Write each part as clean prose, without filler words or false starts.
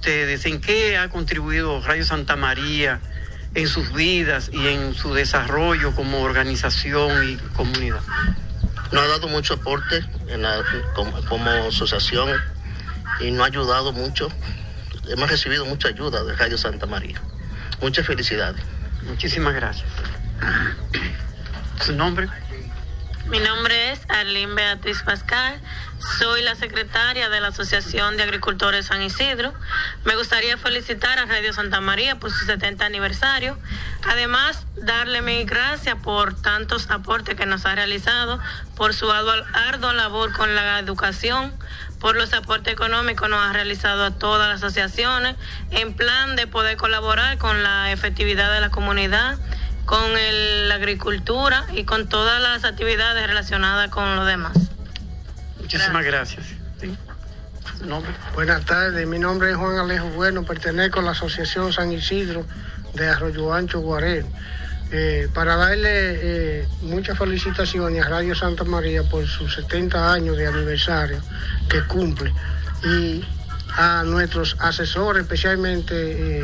ustedes, ¿en qué ha contribuido Radio Santa María en sus vidas y en su desarrollo como organización y comunidad? Nos ha dado mucho aporte como asociación y nos ha ayudado mucho. Hemos recibido mucha ayuda de Radio Santa María. Muchas felicidades. Muchísimas gracias. ¿Su nombre? Mi nombre es Arlene Beatriz Pascal, soy la secretaria de la Asociación de Agricultores San Isidro. Me gustaría felicitar a Radio Santa María por su 70 aniversario. Además, darle mis gracias por tantos aportes que nos ha realizado, por su ardua labor con la educación, por los aportes económicos que nos ha realizado a todas las asociaciones, en plan de poder colaborar con la efectividad de la comunidad, con la agricultura y con todas las actividades relacionadas con lo demás. Muchísimas gracias. ¿Sí? ¿Su nombre? Buenas tardes, mi nombre es Juan Alejo Bueno, pertenezco a la Asociación San Isidro de Arroyo Ancho, Guarel. Para darle muchas felicitaciones a Radio Santa María por sus 70 años de aniversario que cumple, y a nuestros asesores, especialmente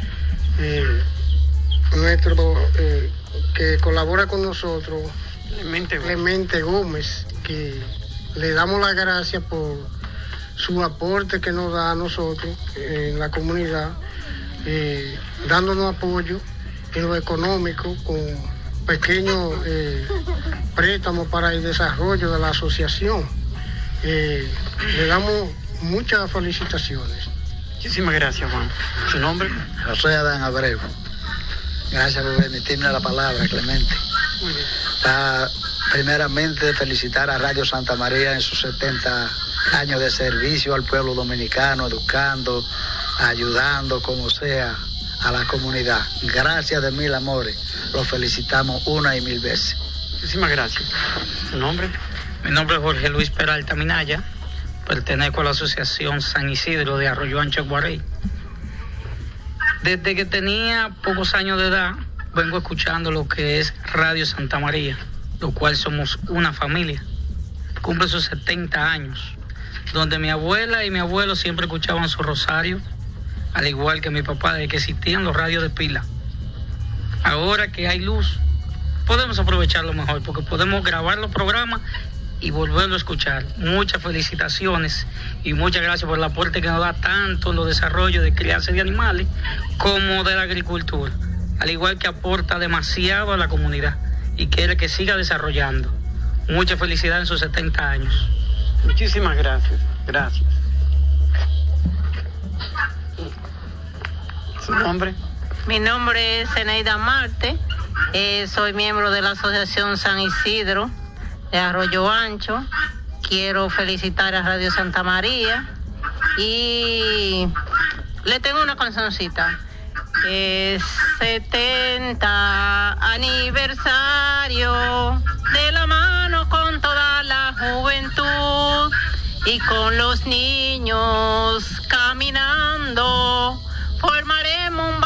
nuestro que colabora con nosotros, Clemente Gómez, que le damos las gracias por su aporte que nos da a nosotros en la comunidad, dándonos apoyo en lo económico con pequeños préstamos para el desarrollo de la asociación. Le damos muchas felicitaciones. Muchísimas gracias, Juan. ¿Su nombre? José Adán Abreu. Gracias por permitirme la palabra, Clemente. Muy bien. Para primeramente felicitar a Radio Santa María en sus 70 años de servicio al pueblo dominicano, educando, ayudando como sea a la comunidad. Gracias de mil amores. Los felicitamos una y mil veces. Muchísimas gracias. ¿Su nombre? Mi nombre es Jorge Luis Peralta Minaya. Pertenezco a la Asociación San Isidro de Arroyo Ancho, Guarey. Desde que tenía pocos años de edad, vengo escuchando lo que es Radio Santa María, lo cual somos una familia. Cumple sus 70 años, donde mi abuela y mi abuelo siempre escuchaban su rosario, al igual que mi papá, desde que existían los radios de pila. Ahora que hay luz, podemos aprovecharlo mejor, porque podemos grabar los programas y volverlo a escuchar. Muchas felicitaciones y muchas gracias por el aporte que nos da tanto en los desarrollos de crianza de animales como de la agricultura, al igual que aporta demasiado a la comunidad y quiere que siga desarrollando. Mucha felicidad en sus 70 años. Muchísimas gracias. Gracias. ¿Su nombre? Mi nombre es Eneida Marte, soy miembro de la Asociación San Isidro de Arroyo Ancho. Quiero felicitar a Radio Santa María y le tengo una cancioncita. 70 aniversario, de la mano con toda la juventud y con los niños caminando.